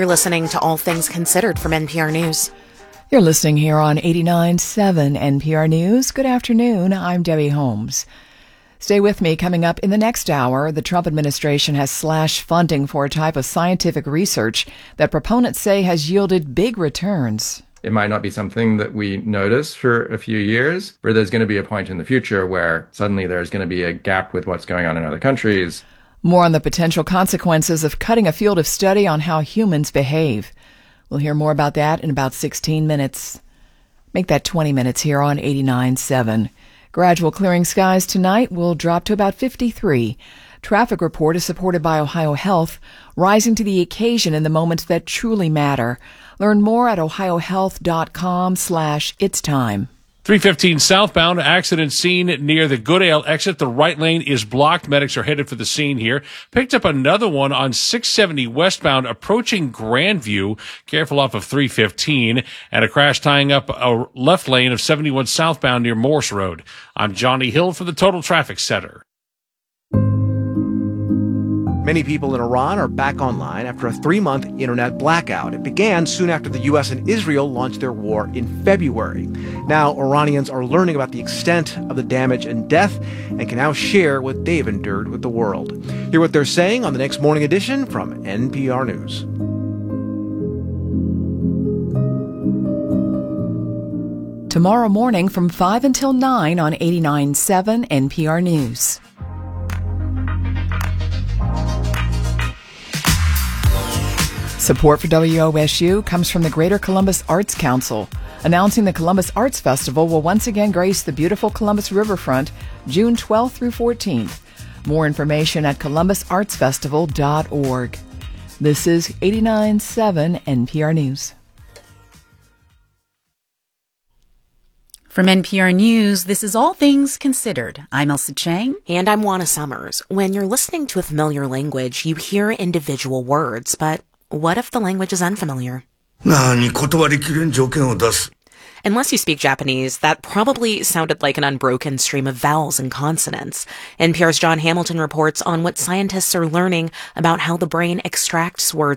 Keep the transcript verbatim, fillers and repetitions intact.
You're listening to All Things Considered from N P R News. You're listening here on eighty-nine point seven N P R News. Good afternoon. I'm Debbie Holmes. Stay with me. Coming up in the next hour, the Trump administration has slashed funding for a type of scientific research that proponents say has yielded big returns. It might not be something that we notice for a few years, but there's going to be a point in the future where suddenly there's going to be a gap with what's going on in other countries. More on the potential consequences of cutting a field of study on how humans behave. We'll hear more about that in about sixteen minutes. Make that twenty minutes here on eighty-nine point seven. Gradual clearing skies tonight will drop to about fifty-three. Traffic report is supported by Ohio Health, rising to the occasion in the moments that truly matter. Learn more at ohiohealth.com slash it's time. three fifteen southbound, accident scene near the Goodale exit. The right lane is blocked. Medics are headed for the scene here. Picked up another one on six seventy westbound approaching Grandview. Careful off of three fifteen. And a crash tying up a left lane of seventy-one southbound near Morse Road. I'm Johnny Hill for the Total Traffic Center. Many people in Iran are back online after a three-month internet blackout. It began soon after the U S and Israel launched their war in February. Now, Iranians are learning about the extent of the damage and death and can now share what they've endured with the world. Hear what they're saying on the next morning edition from N P R News. Tomorrow morning from five until nine on eighty-nine point seven N P R News. Support for W O S U comes from the Greater Columbus Arts Council, announcing the Columbus Arts Festival will once again grace the beautiful Columbus Riverfront June twelfth through fourteenth. More information at columbus arts festival dot org. This is eighty-nine point seven N P R News. From N P R News, this is All Things Considered. I'm Elsa Chang. And I'm Juana Summers. When you're listening to a familiar language, you hear individual words, but what if the language is unfamiliar? Unless you speak Japanese, that probably sounded like an unbroken stream of vowels and consonants. N P R's John Hamilton reports on what scientists are learning about how the brain extracts words